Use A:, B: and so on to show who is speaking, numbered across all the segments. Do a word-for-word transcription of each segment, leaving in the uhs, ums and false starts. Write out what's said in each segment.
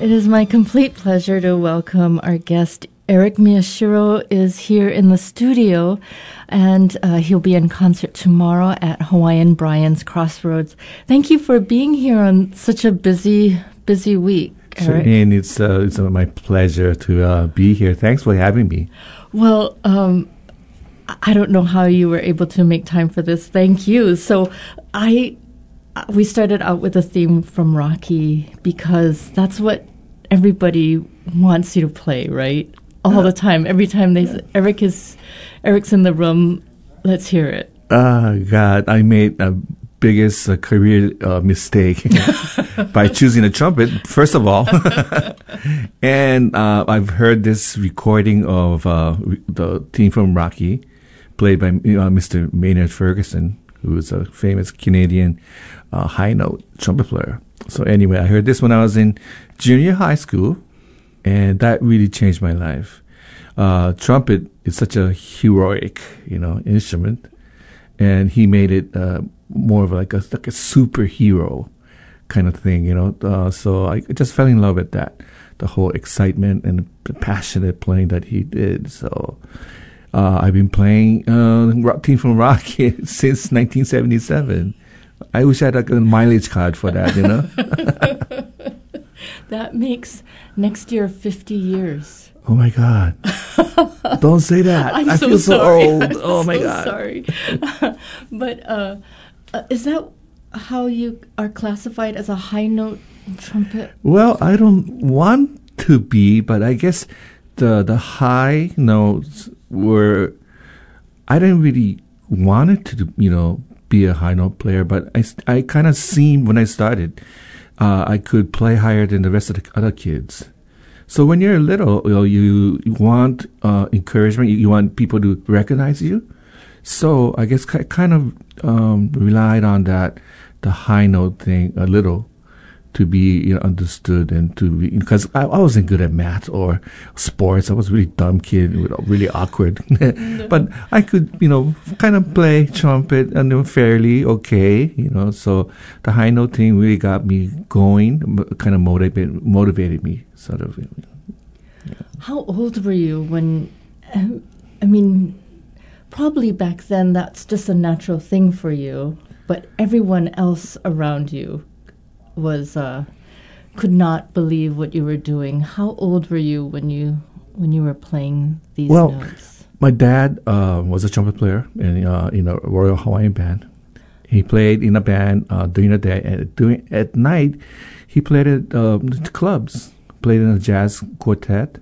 A: It is my complete pleasure to welcome our guest. Eric Miyashiro is here in the studio, and uh, he'll be in concert tomorrow at Hawaiian Brian's Crossroads. Thank you for being here on such a busy, busy week, Eric.
B: Sure, and it's, uh, it's uh, my pleasure to uh, be here. Thanks for having me.
A: Well, um, I don't know how you were able to make time for this. Thank you. So I, we started out with a theme from Rocky because that's what everybody wants you to play, right? All uh, the time. Every time they, yeah. Eric is, Eric's in the room. Let's hear it.
B: Oh God, I made the biggest uh, career uh, mistake by choosing a trumpet. First of all, and uh, I've heard this recording of uh, the theme from Rocky, played by uh, Mister Maynard Ferguson, who is a famous Canadian uh, high note trumpet player. So anyway, I heard this when I was in junior high school, and that really changed my life. Uh, trumpet is such a heroic, you know, instrument, and he made it uh, more of like a like a superhero kind of thing, you know. Uh, so I just fell in love with that, the whole excitement and the passionate playing that he did. So uh, I've been playing uh, rock theme from Rocky since nineteen seventy-seven. I wish I had like a mileage card for that, you know.
A: That makes next year fifty years.
B: Oh my God! Don't say that.
A: I'm
B: I
A: so
B: feel
A: sorry.
B: so old.
A: I'm
B: oh my
A: so
B: God!
A: Sorry, but uh, uh, is that how you are classified as a high note trumpet?
B: Well, I don't want to be, but I guess the the high notes were. I didn't really want it to, you know, be a high note player, but I, I kind of seen when I started, uh, I could play higher than the rest of the other kids. So when you're little, you know, you, you want uh, encouragement, you, you want people to recognize you. So I guess I kind of um, relied on that, the high note thing a little, to be, you know, understood and to be, because I, I wasn't good at math or sports. I was a really dumb kid, really awkward. No. But I could, you know, kind of play trumpet and fairly okay, you know. So the high note thing really got me going, kind of motivated motivated me, sort of. You know. Yeah.
A: How old were you when? Um, I mean, probably back then that's just a natural thing for you, but everyone else around you was uh, could not believe what you were doing. How old were you when you when you were playing these
B: well,
A: notes?
B: My dad uh, was a trumpet player in uh, in a Royal Hawaiian Band. He played in a band uh, during the day, and during at night he played at uh, clubs, played in a jazz quartet,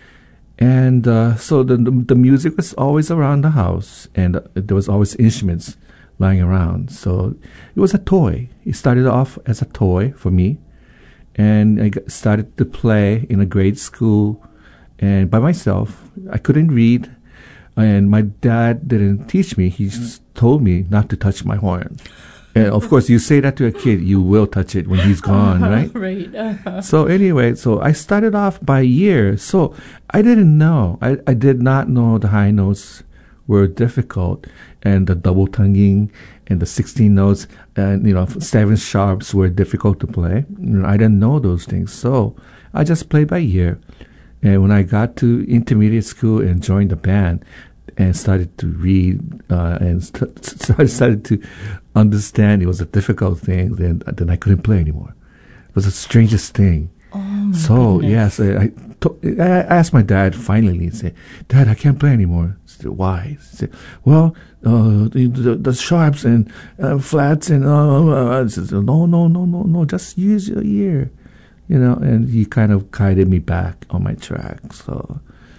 B: and uh, so the, the the music was always around the house, and uh, there was always instruments lying around. So it was a toy. It started off as a toy for me, and I got started to play in a grade school and by myself. I couldn't read, and my dad didn't teach me. He just told me not to touch my horn. And of course, you say that to a kid, you will touch it when he's gone,
A: uh-huh,
B: right?
A: Right. Uh-huh.
B: So anyway, so I started off by ear. So I didn't know. I, I did not know the high notes were difficult, and the double tonguing and the sixteen notes and, you know, seven sharps were difficult to play. You know, I didn't know those things, so I just played by ear. And when I got to intermediate school and joined the band and started to read uh, and st- st- started to understand it was a difficult thing, then then I couldn't play anymore. It was the strangest thing.
A: Oh my
B: so
A: goodness.
B: yes, I, I, to, I asked my dad finally and said, "Dad, I can't play anymore." I said, "Why?" He said, "Well, uh, the, the, the sharps and uh, flats and uh, uh, I said, no, no, no, no, no, just use your ear, you know." And he kind of guided me back on my track. So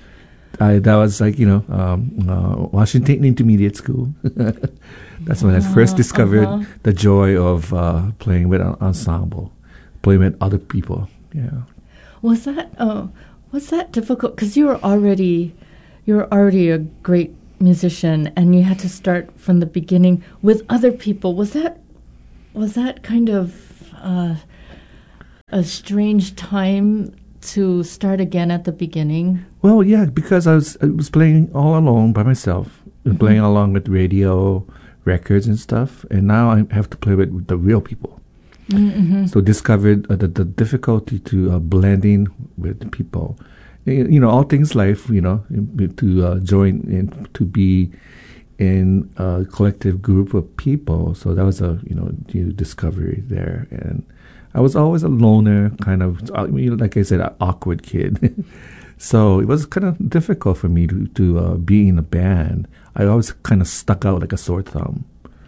B: I that was like, you know, um, uh, Washington Intermediate School. That's when I first discovered
A: uh-huh.
B: the joy of uh, playing with an ensemble, playing with other people. Yeah.
A: Was that uh, was that difficult? Because you were already you were already a great musician, and you had to start from the beginning with other people. Was that was that kind of uh, a strange time to start again at the beginning?
B: Well, yeah, because I was I was playing all alone by myself, and playing along with radio, records, and stuff, and now I have to play with, with the real people.
A: Mm-hmm.
B: So discovered uh, the, the difficulty to uh, blending with people. You know, all things life, you know, to uh, join in, to be in a collective group of people. So that was a, you know, new discovery there. And I was always a loner, kind of, you know, like I said, an awkward kid. So it was kind of difficult for me to, to uh, be in a band. I always kind of stuck out like a sore thumb.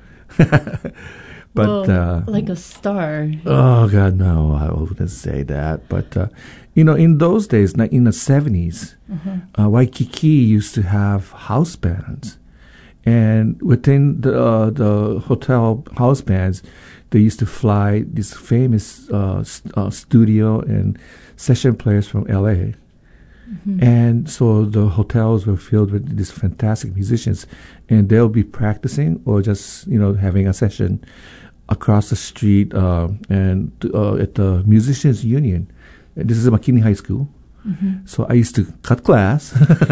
B: But
A: well,
B: uh,
A: like a star.
B: Oh God, no! I wouldn't say that. But uh, you know, in those days, like in the seventies,
A: Mm-hmm.
B: uh, Waikiki used to have house bands, and within the uh, the hotel house bands, they used to fly these famous uh, st- uh, studio and session players from L A.
A: Mm-hmm.
B: And so the hotels were filled with these fantastic musicians, and they'll be practicing or just, you know, having a session across the street uh, and uh, at the Musicians Union. This is McKinney High School.
A: Mm-hmm.
B: So I used to cut class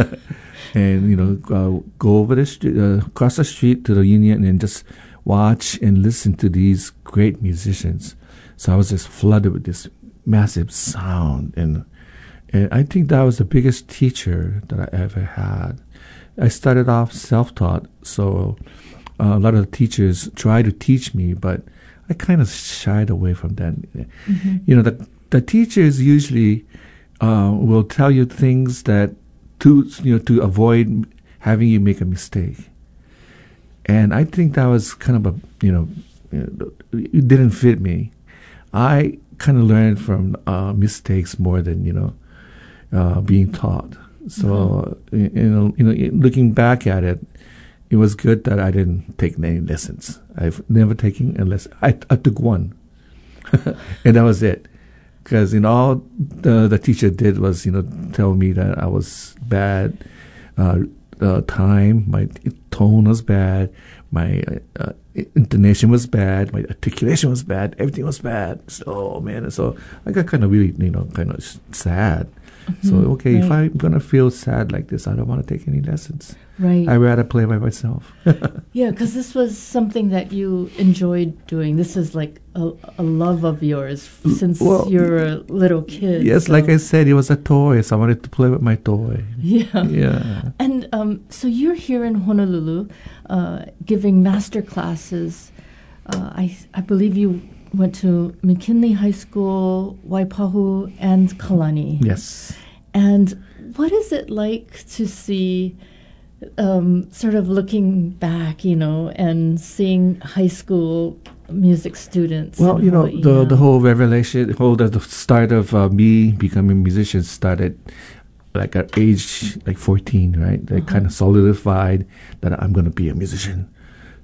B: and, you know, uh, go over the street, uh, across the street to the Union and just watch and listen to these great musicians. So I was just flooded with this massive sound, and and I think that was the biggest teacher that I ever had. I started off self-taught, so uh, a lot of the teachers tried to teach me, but I kind of shied away from that.
A: Mm-hmm.
B: You know, the the teachers usually uh, will tell you things that to you know to avoid having you make a mistake, and I think that was kind of a you know, it didn't fit me. I kind of learned from uh, mistakes more than you know. Uh, being taught. So, mm-hmm. you know, you know, looking back at it, it was good that I didn't take any lessons. I've never taken a lesson. I, I took one, and that was it. Because, you know, all the, the teacher did was, you know, tell me that I was bad uh, uh, time, my tone was bad, my uh, intonation was bad, my articulation was bad, everything was bad. So, man, so I got kind of really, you know, kind of sad. Mm-hmm. So, okay, right. If I'm going to feel sad like this, I don't want to take any lessons.
A: Right.
B: I'd rather play by myself.
A: Yeah, because this was something that you enjoyed doing. This is like a, a love of yours since well, you're a little kid.
B: Yes,
A: so.
B: Like I said, it was a toy, so I wanted to play with my toy.
A: Yeah.
B: Yeah.
A: And um, so you're here in Honolulu uh, giving master classes. Uh, I, I believe you went to McKinley High School, Waipahu, and Kalani.
B: Yes.
A: And what is it like to see, um, sort of looking back, you know, and seeing high school music students?
B: Well, you know,
A: Hawaii,
B: the
A: yeah.
B: the whole revelation, the whole the, the start of uh, me becoming a musician started like at age like fourteen, right? They uh-huh. kind of solidified that I'm going to be a musician.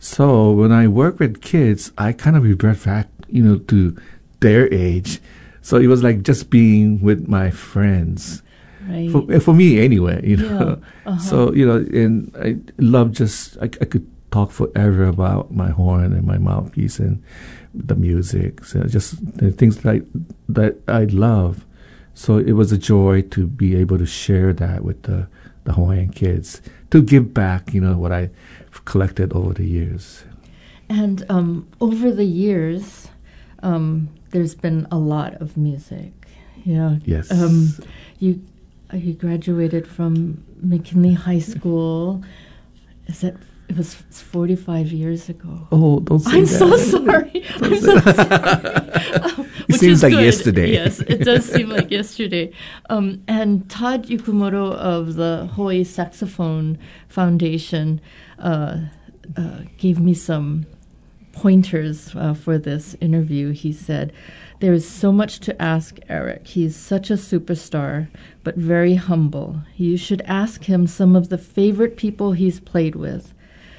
B: So when I work with kids, I kind of revert back, you know, to their age. So it was like just being with my friends.
A: Right.
B: For, for me anyway, you know.
A: Yeah. Uh-huh.
B: So, you know, and I love just, I, I could talk forever about my horn and my mouthpiece and the music. So just the things that I, that I love. So it was a joy to be able to share that with the, the Hawaiian kids, to give back, you know, what I collected over the years.
A: And um, over the years, um, there's been a lot of music. Yeah.
B: Yes.
A: Um, you you graduated from McKinley High School. Is that it was forty-five years ago?
B: Oh, don't say
A: I'm
B: that.
A: so sorry. I'm so sorry. Um,
B: it seems like
A: good.
B: yesterday.
A: Yes, it does seem like yesterday. Um, and Todd Yukumoto of the Hawaii Saxophone Foundation uh, uh, gave me some pointers uh, for this interview. He said, "There is so much to ask Eric. He's such a superstar, but very humble. You should ask him some of the favorite people he's played with.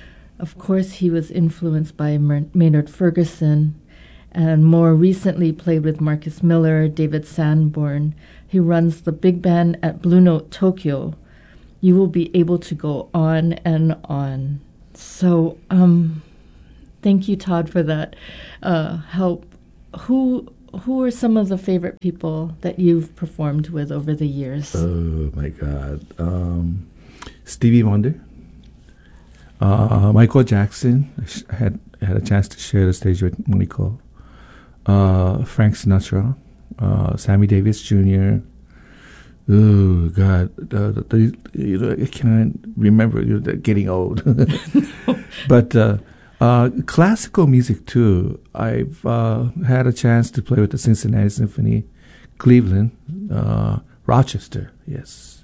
A: Of course, he was influenced by Maynard Ferguson, and more recently played with Marcus Miller, David Sanborn. He runs the big band at Blue Note Tokyo. You will be able to go on and on." So, um, thank you, Todd, for that uh, help. Who who are some of the favorite people that you've performed with over the years?
B: Oh my God, um, Stevie Wonder. Uh, Michael Jackson. I had had a chance to share the stage with Michael. uh, Frank Sinatra, uh, Sammy Davis Junior Oh God, the, the, the, you know, I can't remember. You know, getting old, but uh, uh, classical music too. I've uh, had a chance to play with the Cincinnati Symphony, Cleveland, uh, Rochester, yes,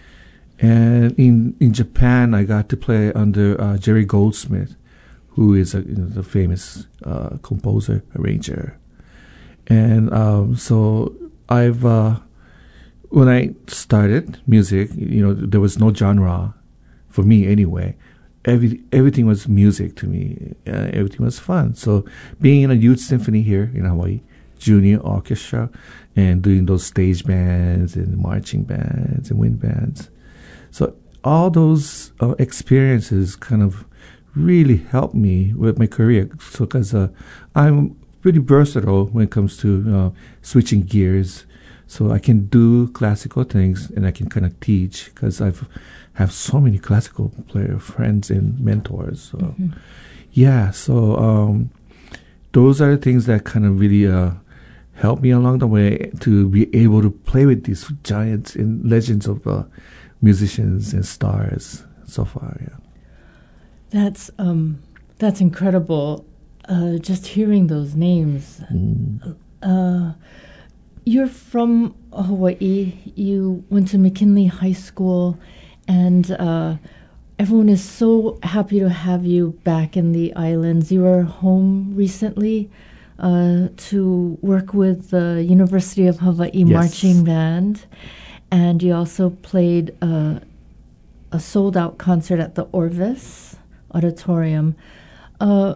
B: and in in Japan I got to play under uh, Jerry Goldsmith, who is a you know, the famous uh, composer, arranger, and um, so I've. Uh, When I started music, you know, there was no genre for me anyway. Every everything was music to me. Uh, everything was fun. So being in a youth symphony here in Hawaii, junior orchestra, and doing those stage bands and marching bands and wind bands, so all those uh, experiences kind of really helped me with my career. So because uh, I'm pretty versatile when it comes to uh, switching gears. So I can do classical things, and I can kind of teach because I've have so many classical player friends and mentors. So, mm-hmm. yeah. So um, those are the things that kind of really uh, help me along the way to be able to play with these giants and legends of uh, musicians and stars so far. Yeah.
A: That's um, that's incredible. Uh, just hearing those names. Mm. Uh, You're from Hawaii. You went to McKinley High School, and uh, everyone is so happy to have you back in the islands. You were home recently uh, to work with the University of Hawaii
B: Yes.
A: Marching Band, and you also played uh, a sold-out concert at the Orvis Auditorium. Uh,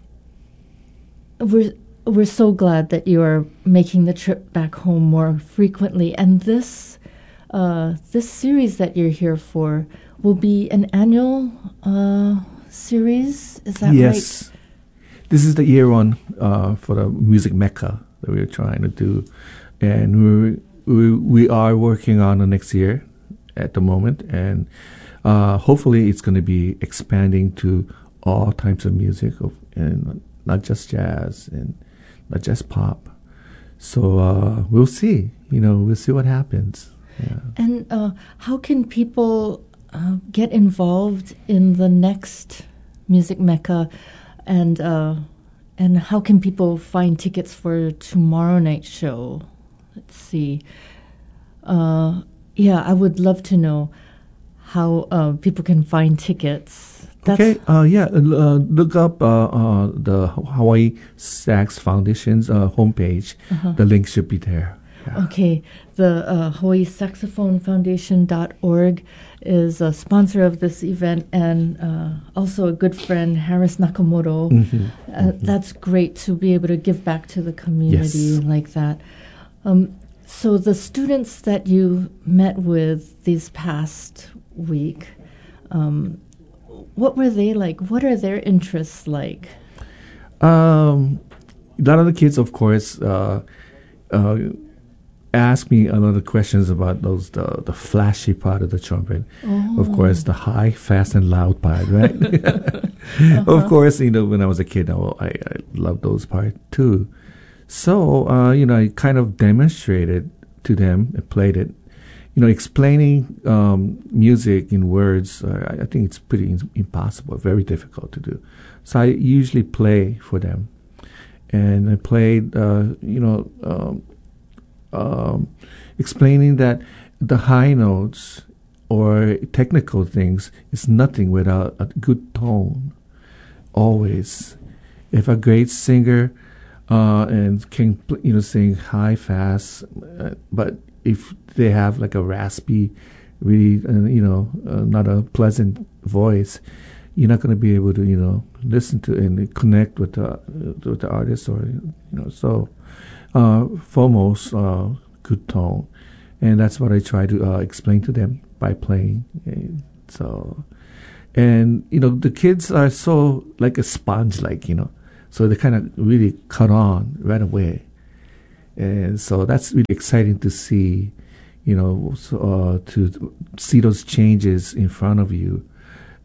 A: we're We're so glad that you are making the trip back home more frequently. And this uh, this series that you're here for will be an annual uh, series. Is that
B: yes.
A: right?
B: Yes. This is the year one uh, for the Music Mecca that we're trying to do. And we we we are working on the next year at the moment. And uh, hopefully it's going to be expanding to all types of music, of, and not just jazz and not just pop. So uh, we'll see. You know, we'll see what happens. Yeah.
A: And uh, how can people uh, get involved in the next Music Mecca, and uh, and how can people find tickets for tomorrow night's show? Let's see. Uh, yeah, I would love to know how uh, people can find tickets. That's
B: okay, uh, yeah, uh, look up uh, uh, the Hawaii Sax Foundation's uh, homepage. Uh-huh. The link should be there. Yeah.
A: Okay, the uh, Hawaii Saxophone Foundation dot org is a sponsor of this event, and uh, also a good friend, Harris Nakamoto. Mm-hmm. Uh, mm-hmm. That's great to be able to give back to the community yes. like that. Um, so the students that you met with this past week, um, what were they like? What are their interests like?
B: Um, a lot of the kids, of course, uh, uh, ask me a lot of questions about those the, the flashy part of the trumpet. Oh. Of course, the high, fast, and loud part, right? uh-huh. Of course, you know, when I was a kid, I, I loved those parts too. So, uh, you know, I kind of demonstrated to them and played it. You know, explaining um, music in words, uh, I think it's pretty in- impossible, very difficult to do. So I usually play for them. And I played, uh, you know, um, um, explaining that the high notes or technical things is nothing without a good tone, always. If a great singer uh, and can, you know, sing high, fast, uh, but if they have like a raspy, really, uh, you know, uh, not a pleasant voice, you're not going to be able to, you know, listen to and connect with the uh, with the artist, or you know. So, uh, foremost, uh, good tone, and that's what I try to uh, explain to them by playing. And so, and you know, the kids are so like a sponge, like you know, so they kind of really cut on right away. And so that's really exciting to see, you know, so, uh, to see those changes in front of you,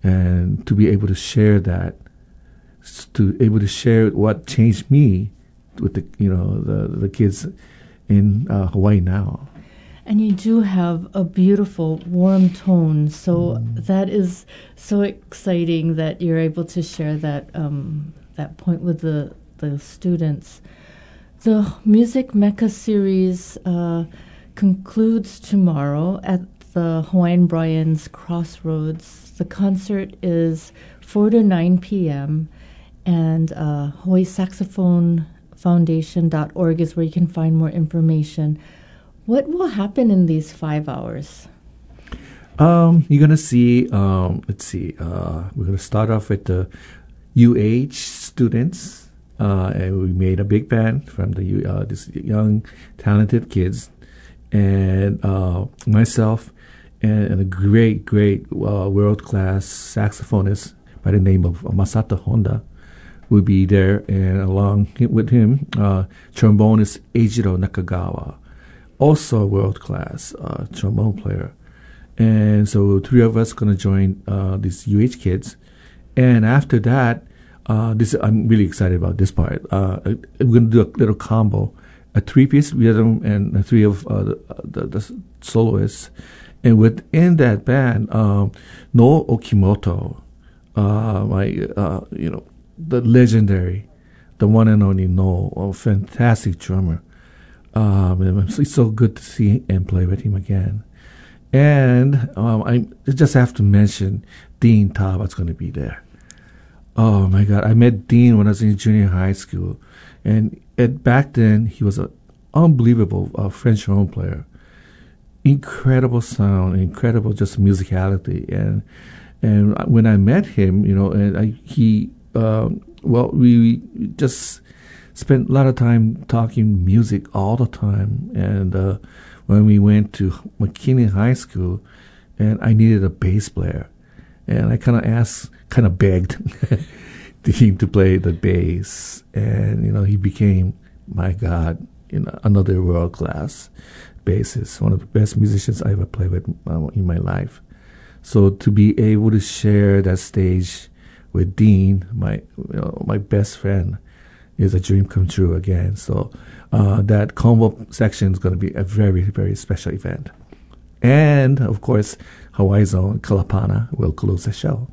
B: and to be able to share that, to able to share what changed me with the you know the the kids in uh, Hawaii now.
A: And you do have a beautiful, warm tone. So mm. that is so exciting that you're able to share that um, that point with the, the students. The Music Mecca series uh, concludes tomorrow at the Hawaiian Brian's Crossroads. The concert is four to nine p.m. and uh, Hawaii Saxophone Foundation dot org is where you can find more information. What will happen in these five hours?
B: Um, you're gonna see. Um, let's see. Uh, we're gonna start off with the U H students, uh, and we made a big band from the U, uh, this young, talented kids, and uh, myself, and, and a great, great uh, world-class saxophonist by the name of Masato Honda will be there, and along with him, uh, trombonist Eijiro Nakagawa. Also a world-class uh, trombone player. And so three of us going to join uh, these U H kids. And after that, uh, this I'm really excited about this part. Uh, we're going to do a little combo, a three-piece rhythm and a three of uh, the, the, the soloists. And within that band, um, No Okimoto, uh, my, uh, you know, the legendary, the one and only No, a fantastic drummer. Um, it's so good to see and play with him again. And um, I just have to mention Dean Taba's going to be there. Oh my God, I met Dean when I was in junior high school, and at, back then he was an unbelievable uh, French horn player. Incredible sound, incredible just musicality, and and when I met him, you know, and I, he um, well, we just spent a lot of time talking music all the time. And uh, when we went to McKinney High School, and I needed a bass player, and I kind of asked, kind of begged him to play the bass, and you know he became, my God, you know, another world class bassist, one of the best musicians I ever played with uh, in my life. So to be able to share that stage with Dean, my you know, my best friend, is a dream come true again. So uh, that combo section is going to be a very, very special event. And, of course, Hawaii's own Kalapana will close the show.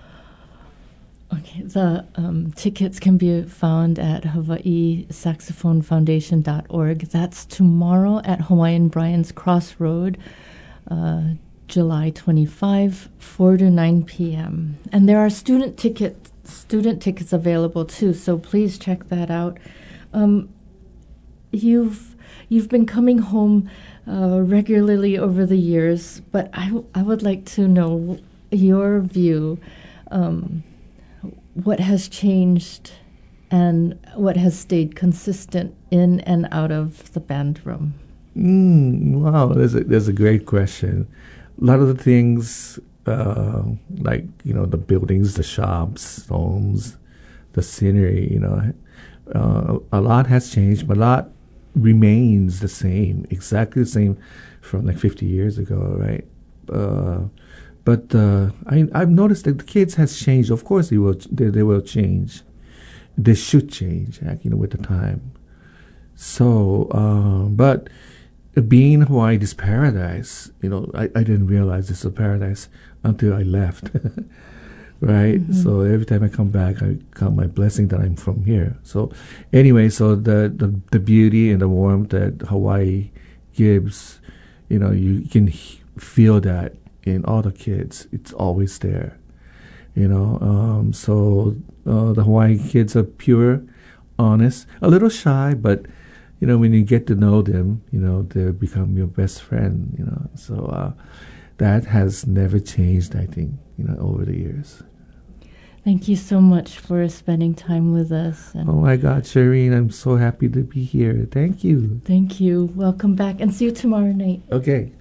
A: Okay, the um, tickets can be found at Hawaii Saxophone Foundation dot org. That's tomorrow at Hawaiian Brian's Crossroad, uh, July twenty-fifth, four to nine p.m. And there are student tickets student tickets available too, so please check that out. Um, you've you've been coming home uh, regularly over the years, but I, w- I would like to know your view. Um, what has changed and what has stayed consistent in and out of the band room?
B: Mm, wow, that's a, that's a great question. A lot of the things, uh, like, you know, the buildings, the shops, homes, the scenery, you know, uh, a lot has changed, but a lot remains the same, exactly the same from like fifty years ago, right? Uh, but uh, I, I've noticed that the kids has changed. Of course, they will, they, they will change. They should change, you know, with the time. So, uh, but being in Hawaii, this paradise, you know, I, I didn't realize this was a paradise until I left, right? Mm-hmm. So every time I come back, I count my blessing that I'm from here. So anyway, so the, the, the beauty and the warmth that Hawaii gives, you know, you can h- feel that in all the kids. It's always there, you know. Um, so uh, the Hawaii kids are pure, honest, a little shy, but you know, when you get to know them, you know, they become your best friend, you know. So uh, that has never changed, I think, you know, over the years.
A: Thank you so much for spending time with us.
B: And oh, my God, Shireen, I'm so happy to be here. Thank you.
A: Thank you. Welcome back, and see you tomorrow night.
B: Okay.